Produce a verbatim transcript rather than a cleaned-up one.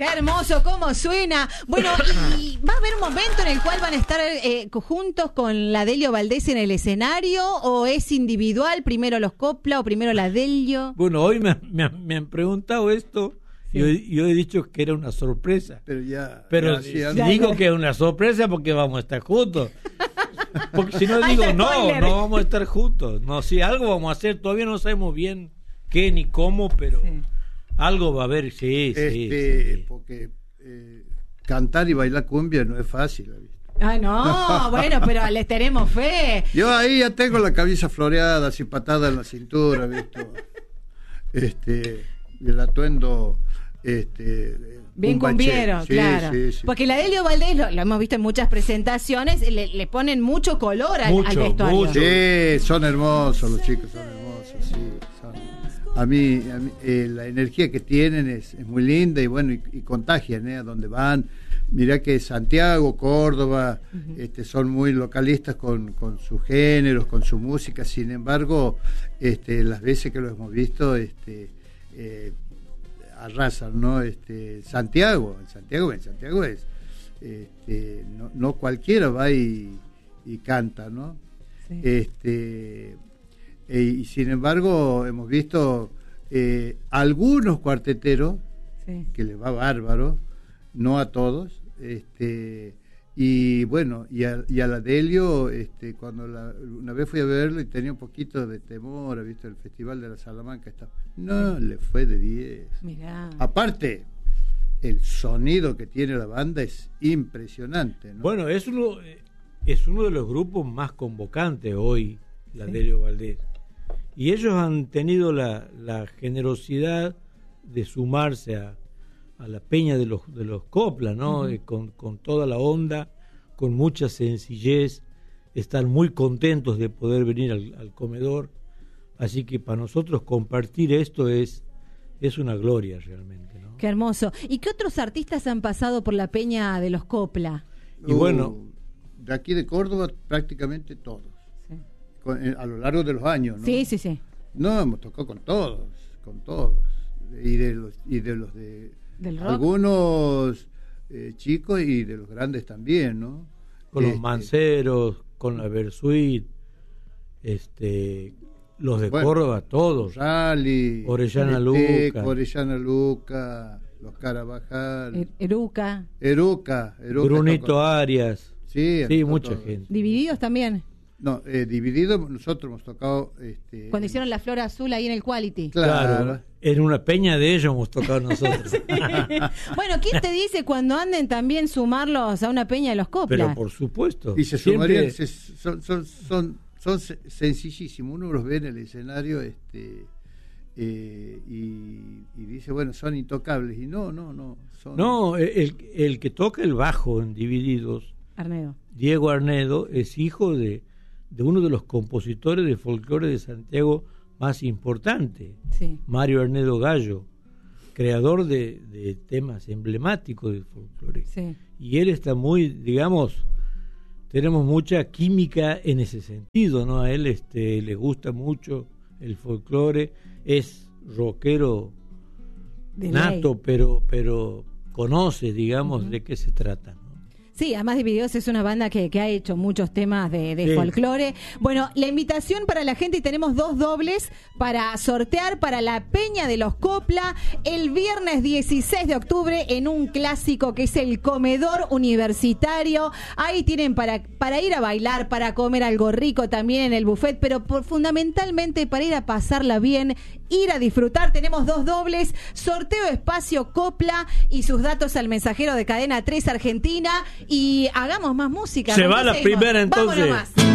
Qué hermoso, cómo suena. Bueno, y va a haber un momento en el cual van a estar eh, juntos con la Delio Valdés en el escenario, o es individual, primero los Copla o primero la Delio. Bueno, hoy me, me, me han preguntado esto. Sí. Yo, yo he dicho que era una sorpresa. Pero ya. Pero ya, si ya, digo ya. que es una sorpresa porque vamos a estar juntos. Porque si no Ay, digo, no, spoiler. no vamos a estar juntos. No, si algo vamos a hacer, todavía no sabemos bien qué ni cómo, pero sí. Algo va a haber, sí, este, sí. Porque eh, cantar y bailar cumbia no es fácil, ¿viste? Ah, no, bueno, pero les tenemos fe. Yo ahí ya tengo la cabeza floreada, así patada en la cintura, ¿viste? Este, el atuendo, este, bien cumbiero, sí, claro. Sí, sí. Porque la Delio Valdés, lo, lo hemos visto en muchas presentaciones, le, le ponen mucho color al, Mucho, al vestuario. mucho. Sí, son hermosos los chicos, son hermosos, sí. Son, a mí, a mí eh, la energía que tienen es, es muy linda y bueno, y, y contagian, ¿eh? A donde van. Mirá que Santiago, Córdoba, uh-huh. este, son muy localistas con, con sus géneros, con su música. Sin embargo, este, las veces que lo hemos visto, este, eh, arrasan, ¿no? Este, Santiago, en Santiago, en Santiago es, este, no, no cualquiera va y, y canta, ¿no? Sí. Este, e, y sin embargo hemos visto eh, algunos cuarteteros sí. que les va bárbaro, no a todos, este, y bueno, y a, y a la Delio, este, cuando la, una vez fui a verlo y tenía un poquito de temor, ha visto el Festival de la Salamanca, está, no, le fue de diez. Mirá. Aparte, el sonido que tiene la banda es impresionante, ¿no? Bueno, es uno, es uno de los grupos más convocantes hoy, la sí. Delio Valdés. Y ellos han tenido la, la generosidad de sumarse a, a la peña de los de los Copla, ¿no? Uh-huh. Eh, con, con toda la onda, con mucha sencillez, están muy contentos de poder venir al, al comedor. Así que para nosotros compartir esto es, es una gloria realmente, ¿no? Qué hermoso. ¿Y qué otros artistas han pasado por la peña de los Copla? Y uh, bueno, de aquí de Córdoba prácticamente todos. A lo largo de los años, ¿no? Sí, sí, sí. No, hemos tocado con todos, con todos. Y de los, y de, los de ¿Del rock? Algunos eh, chicos y de los grandes también, ¿no? Con este, los Manceros, con la Versuit, este, los de bueno, Córdoba, todos. Rally, Orellana Teteco, Luca. Orellana Luca, los Carabajal. Er, Eruca. Eruca. Eruca Brunito con... Arias. Sí, sí mucha todo. gente. Divididos también. No, eh, dividido nosotros hemos tocado este, cuando hicieron la Flor Azul ahí en el Quality. Claro, claro, en una peña de ellos hemos tocado nosotros. Sí. Bueno, ¿quién te dice cuando anden también sumarlos a una peña de los Copla? Pero por supuesto. Y se siempre... sumarían, se, son, son, son, son sencillísimos. Uno los ve en el escenario este eh, y, y dice, bueno, son intocables. Y no, no, no. Son... No, el, el que toca el bajo en Divididos, Arnedo. Diego Arnedo, es hijo de de uno de los compositores de folclore de Santiago más importante, sí. Mario Arnedo Gallo, creador de, de temas emblemáticos del folclore. Sí. Y él está muy, digamos, tenemos mucha química en ese sentido, ¿no? A él este, le gusta mucho el folclore, es rockero de nato, ley. pero pero conoce, digamos, uh-huh. de qué se trata. Sí, además Divididos es una banda que, que ha hecho muchos temas de, de sí. folclore. Bueno, la invitación para la gente, y tenemos dos dobles para sortear para la Peña de los Copla el viernes dieciséis de octubre en un clásico que es el Comedor Universitario. Ahí tienen para, para ir a bailar, para comer algo rico también en el buffet, pero por, fundamentalmente para ir a pasarla bien, ir a disfrutar. Tenemos dos dobles, sorteo espacio Copla y sus datos al mensajero de Cadena tres Argentina. Y hagamos más música. Se va la primera entonces. Vámonos más.